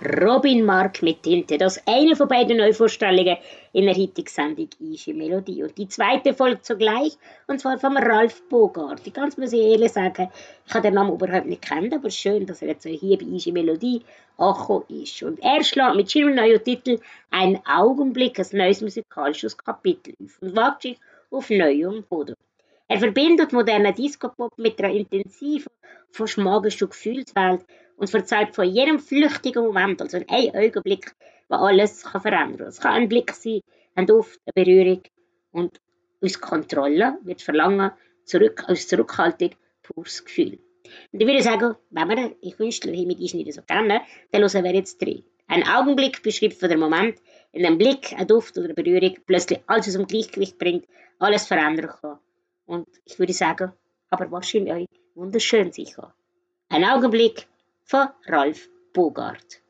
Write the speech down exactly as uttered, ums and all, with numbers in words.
Robin Mark mit Tinte. Das ist eine von beiden Neuvorstellungen in der heutigen Sendung «Easy Melodie». Und die zweite folgt sogleich, und zwar von Ralf Bogart. Ich kann es mir sehr ehrlich sagen, ich habe den Namen überhaupt nicht kennt, aber schön, dass er jetzt hier bei «Easy Melodie» angekommen ist. Und er schlägt mit seinem neuen Titel «Ein Augenblick» ein neues musikalisches Kapitel auf und wagt sich auf neuem Boden. Er verbindet modernen Disco-Pop mit einer intensiven, fast magischen Gefühlswelt und erzählt von jedem flüchtigen Moment, also ein Augenblick, wo alles kann verändern kann. Es kann ein Blick sein, ein Duft, eine Berührung und aus Kontrolle wird Verlangen, zurück, aus Zurückhaltung, pures Gefühl. Und ich würde sagen, wenn wir den Künstler hier mit uns nicht so kennen, dann hören wir jetzt rein. Ein Augenblick beschreibt von der Moment, in einem Blick, ein Duft oder eine Berührung plötzlich alles aus dem Gleichgewicht bringt, alles verändern kann. Und ich würde sagen, aber wahrscheinlich auch wunderschön sein kann. Ein Augenblick von Ralf Bogart.